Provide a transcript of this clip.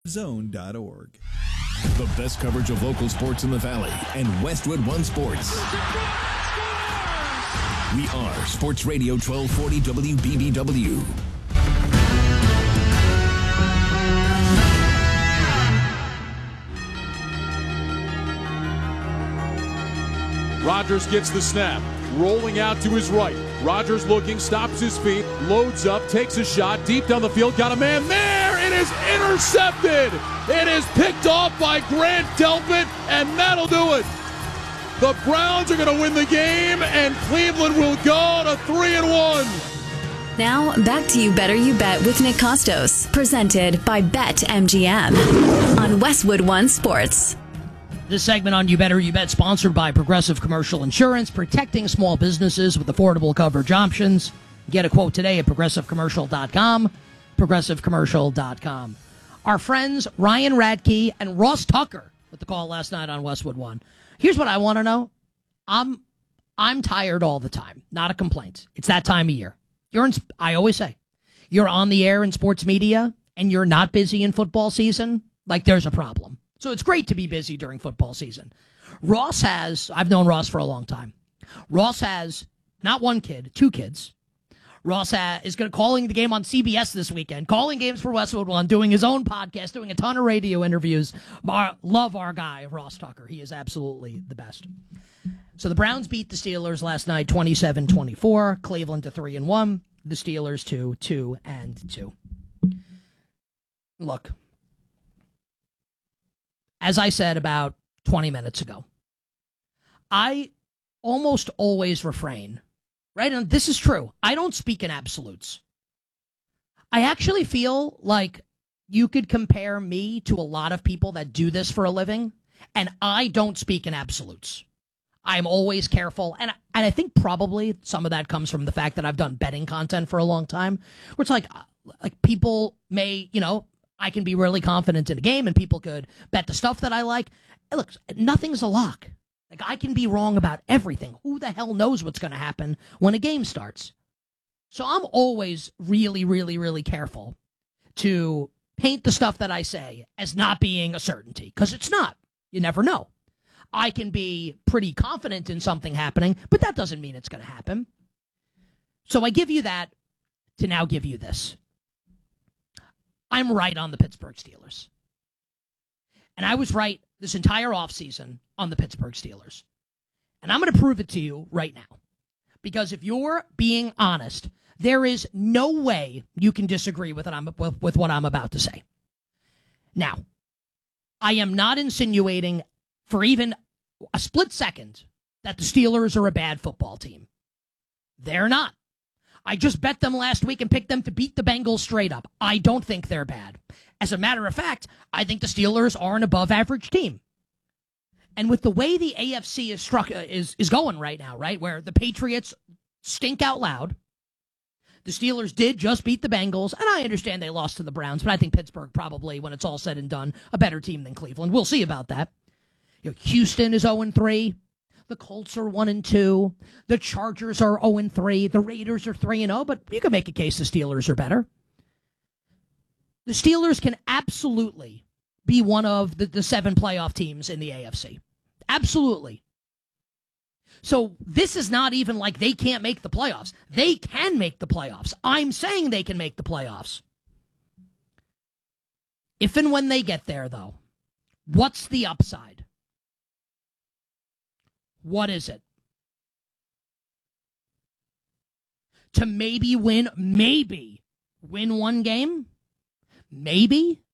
Zone.org. The best coverage of local sports in the Valley and Westwood One Sports. We are Sports Radio 1240 WBBW. Rogers gets the snap, rolling out to his right. Rogers looking, stops his feet, loads up, takes a shot, deep down the field, got a man there! It is intercepted! It is picked off by Grant Delpit, and that'll do it! The Browns are going to win the game, and Cleveland will go to 3-1. Now, back to You Better You Bet with Nick Costos, presented by BetMGM on Westwood One Sports. This segment on You Better You Bet, sponsored by Progressive Commercial Insurance, protecting small businesses with affordable coverage options. Get a quote today at progressivecommercial.com, progressivecommercial.com. Our friends Ryan Radke and Ross Tucker with the call last night on Westwood One. Here's what I want to know. I'm tired all the time. Not a complaint. It's that time of year. I always say, you're on the air in sports media and you're not busy in football season, like there's a problem. So it's great to be busy during football season. I've known Ross for a long time. Ross has not one kid, two kids. Ross is going to calling the game on CBS this weekend, calling games for Westwood One, doing his own podcast, doing a ton of radio interviews. Love our guy, Ross Tucker. He is absolutely the best. So the Browns beat the Steelers last night, 27-24. Cleveland to 3-1. The Steelers to 2-2. Look. As I said about 20 minutes ago, I almost always refrain, right? And this is true. I don't speak in absolutes. I actually feel like you could compare me to a lot of people that do this for a living, and I don't speak in absolutes. I'm always careful, and I think probably some of that comes from the fact that I've done betting content for a long time, where it's like people may, I can be really confident in a game and people could bet the stuff that I like. And look, nothing's a lock. Like, I can be wrong about everything. Who the hell knows what's going to happen when a game starts? So I'm always really, really, really careful to paint the stuff that I say as not being a certainty, because it's not. You never know. I can be pretty confident in something happening, but that doesn't mean it's going to happen. So I give you that to now give you this. I'm right on the Pittsburgh Steelers. And I was right this entire offseason on the Pittsburgh Steelers. And I'm going to prove it to you right now. Because if you're being honest, there is no way you can disagree with what I'm about to say. Now, I am not insinuating for even a split second that the Steelers are a bad football team. They're not. I just bet them last week and picked them to beat the Bengals straight up. I don't think they're bad. As a matter of fact, I think the Steelers are an above-average team. And with the way the AFC is going right now, right, where the Patriots stink out loud, the Steelers did just beat the Bengals, and I understand they lost to the Browns, but I think Pittsburgh probably, when it's all said and done, a better team than Cleveland. We'll see about that. Houston is 0-3. The Colts are 1-2. The Chargers are 0-3. The Raiders are 3-0. But you can make a case the Steelers are better. The Steelers can absolutely be one of the 7 playoff teams in the AFC. Absolutely. So this is not even like they can't make the playoffs. They can make the playoffs. I'm saying they can make the playoffs. If and when they get there, though, what's the upside? What is it? To maybe win one game? Maybe?